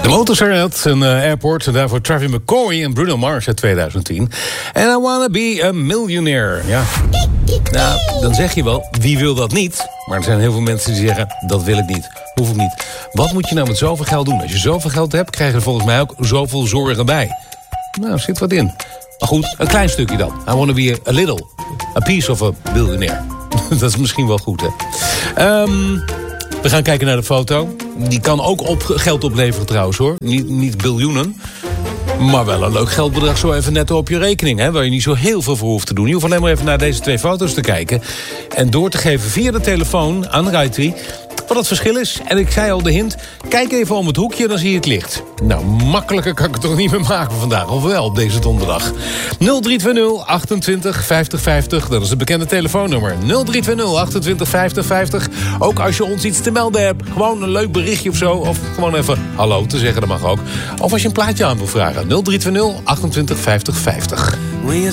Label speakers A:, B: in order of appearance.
A: Motorcycle, een airport. En daarvoor Travis McCoy en Bruno Mars uit 2010. En I wanna be a millionaire. Ja. Nou, dan zeg je wel, wie wil dat niet? Maar er zijn heel veel mensen die zeggen, dat wil ik niet. Hoef ik niet. Wat moet je nou met zoveel geld doen? Als je zoveel geld hebt, krijg je er volgens mij ook zoveel zorgen bij. Nou, er zit wat in. Maar goed, een klein stukje dan. I wanna be a piece of a billionaire. Dat is misschien wel goed, hè? We gaan kijken naar de foto. Die kan ook geld opleveren trouwens, hoor. Niet biljoenen. Maar wel een leuk geldbedrag zo even netto op je rekening. Hè, waar je niet zo heel veel voor hoeft te doen. Je hoeft alleen maar even naar deze 2 foto's te kijken. En door te geven via de telefoon aan Rijtri wat het verschil is. En ik zei al de hint, kijk even om het hoekje, dan zie je het licht. Nou, makkelijker kan ik het toch niet meer maken vandaag. Of wel, op deze donderdag. 0320 28 50 50, dat is het bekende telefoonnummer. 0320 28 50 50. Ook als je ons iets te melden hebt. Gewoon een leuk berichtje of zo. Of gewoon even hallo te zeggen, dat mag ook. Of als je een plaatje aan wil vragen. 0320 28 50 50.